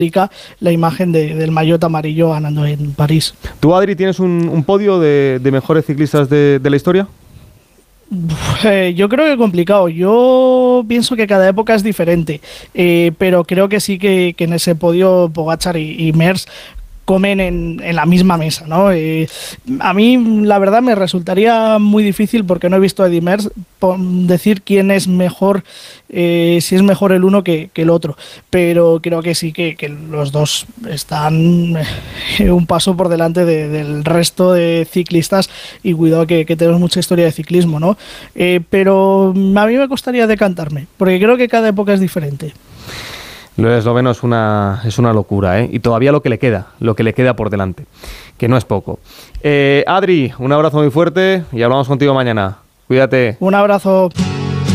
la imagen del maillot amarillo ganando en París. ¿Tú, Adri, tienes un podio de mejores ciclistas de la historia? Yo creo que complicado. Yo pienso que cada época es diferente, pero creo que sí que en ese podio Pogačar y Merckx comen en la misma mesa, ¿no? A mí, la verdad, me resultaría muy difícil, porque no he visto a Eddy Merckx, decir quién es mejor, si es mejor el uno que el otro, pero creo que sí que los dos están un paso por delante del resto de ciclistas, y cuidado que tenemos mucha historia de ciclismo, ¿no? Pero a mí me costaría decantarme, porque creo que cada época es diferente. Lo esloveno es una locura, ¿eh? Y todavía lo que le queda por delante, que no es poco. Adri, un abrazo muy fuerte y hablamos contigo mañana. Cuídate. Un abrazo.